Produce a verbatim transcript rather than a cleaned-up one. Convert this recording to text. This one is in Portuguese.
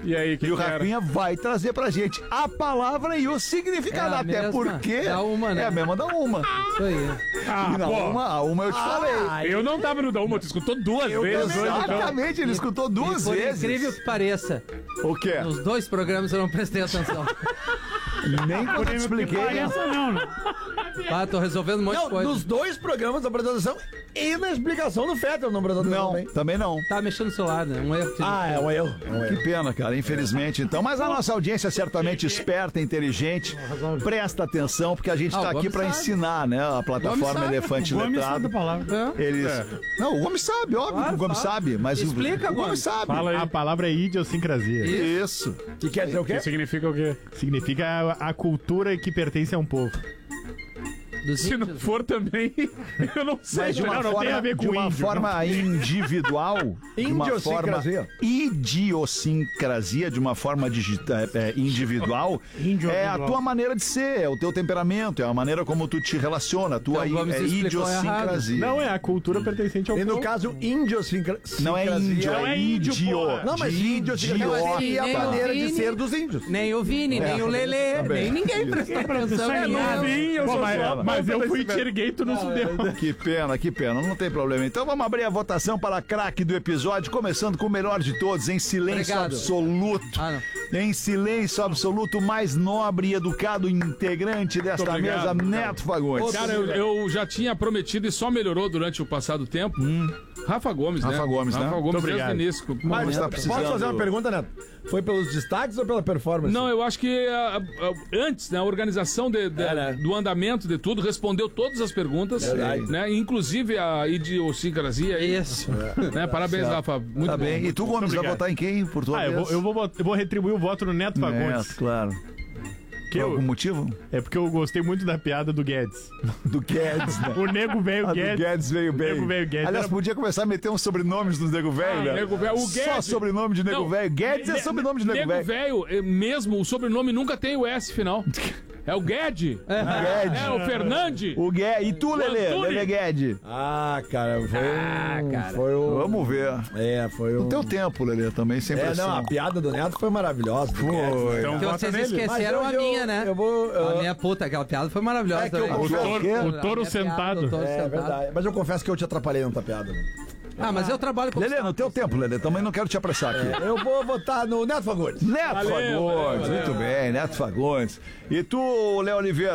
E aí, que E o que era? Rafinha vai trazer pra gente a palavra e o significado. É a até mesma, porque da uma, né? é a mesma da uma. Isso aí. Ah, E na pô, uma, a uma eu te falei. eu não tava no da uma, tu escutou duas Eu vezes hoje, então. Exatamente, ele escutou duas E por vezes. incrível que pareça, O quê? nos dois programas eu não prestei atenção. Nem quando eu te expliquei. né? Pareça não, né? Ah, tô resolvendo um monte Não, de coisa. nos dois programas da apresentação e na explicação do Fetter não prestou atenção Não, também. também não. Tá mexendo no celular, né? Um erro. Ah, é um erro. É um erro. Que pena, cara, infelizmente. Então, mas a nossa audiência é certamente esperta, inteligente. Presta atenção, porque a gente Ah, tá o aqui Gomes pra sabe. ensinar, né? A plataforma sabe. Elefante O Gomes Letrado. sabe a palavra. Eles. Não, o Gomes sabe, óbvio Claro, que o Gomes fala. sabe, mas o- Explica, o Gomes Gomes. sabe. Fala aí. A palavra é idiosincrasia. Isso. Que quer dizer o quê? Que significa o quê? Significa a, a cultura que pertence a um povo. Dos Se não índios. for também, eu não sei. Mas de uma não, não forma, tem a ver de com uma índio, forma individual, de uma forma Idiosincrasia. idiosincrasia, de uma forma digita, é, individual, é a tua maneira de ser, é o teu temperamento, é a maneira como tu te relaciona, a tua Então, Gomes é explicou idiosincrasia. Não, é a cultura pertencente ao E no povo. caso, idiosincrasia. Não é índio, Não é é índio, índio. porra. Não, mas De idiosincrasia idiota. é a Nem o maneira de Vini. ser dos índios. Nem o Vini, nem o Lelê, também. nem ninguém prestou atenção É, em no nada. Sim, eu Pô, sou mas, só- mas eu fui Esse velho. tier gay, tu não se deu. Que pena, que pena, não tem problema. Então vamos abrir a votação para a craque do episódio, começando com o melhor de todos, em silêncio Obrigado. absoluto. Ah, não. Em silêncio absoluto, o mais nobre e educado integrante desta Muito obrigado, mesa, obrigado. Neto Fagundes. Cara, eu, eu já tinha prometido e só melhorou durante o passado tempo. Rafa Gomes, né? Rafa Gomes, né? Rafa Gomes Muito desde o obrigado. início. Mas Mas tá tá precisando- Posso fazer uma pergunta, Neto? Foi pelos destaques ou pela performance? Não, eu acho que ah, ah, antes, né, a organização de- de- É, né? do andamento de tudo respondeu todas as perguntas, Verdade. né, inclusive a idiosincrasia. aí, Isso. Né, parabéns, Rafa. Muito Tá bom. bem. E tu, Gomes, vai obrigado. votar em quem, por tua Ah, eu vez? vou, eu, vou, bot- eu vou retribuir o voto no Neto Fagundes. Neto, claro. Que Por eu- algum motivo? É porque eu gostei muito da piada do Guedes. Do Guedes, né? O nego velho A do Guedes. Guedes veio bem. Nego velho Guedes. Aliás, Era- podia começar a meter uns sobrenomes dos nego velho, Ah, né? nego velho. O Só Guedes. sobrenome de nego Não, velho. Guedes é Ne- sobrenome de nego Nego velho. velho, eh, mesmo, o sobrenome nunca tem o S final. É o Guedes. Guedes. É, o Fernandes. O Guedes. E tu, Lelê? Antônio. Lelê Guedes. Ah, cara, foi um... cara. Foi um... Vamos ver. É, foi um... O teu tempo, Lelê, também, sem É, pressão. não, a piada do Neto foi maravilhosa. Foi. Então, Que vota vocês nele. esqueceram Mas a hoje eu- minha, né? eu vou, eu- A minha puta, aquela piada foi maravilhosa É que eu também. confesso- O touro, quê? o A touro minha piada sentado. do touro É sentado. verdade. Mas eu confesso que eu te atrapalhei na tua piada. Né? Ah, mas eu trabalho com... Lelê, no teu tempo, Lelê. Também não quero te apressar aqui. Eu vou votar no Neto Fagundes. Neto Valeu, Fagundes. valeu, valeu. Muito bem, Neto Fagundes. E tu, Léo Oliveira?